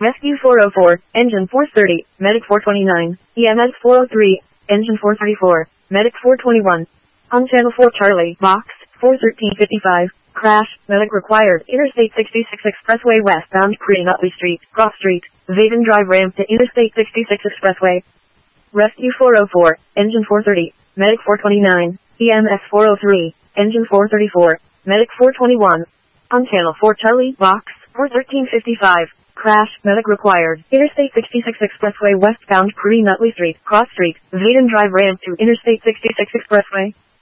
Rescue 404, Engine 430, Medic 429, EMS 403, Engine 434, Medic 421. On Channel 4 Charlie, Box 41355. Crash, medic required. Interstate 66 Expressway westbound Pre-Nutley Street, Cross Street, Vaden Drive ramp to Interstate 66 Expressway. Rescue 404, Engine 430, Medic 429, EMS 403, Engine 434, Medic 421. On Channel 4 Charlie, Box 41355. Crash, medic required. Interstate 66 Expressway westbound Pre-Nutley Street, Cross Street, Vaden Drive ramp to Interstate 66 Expressway.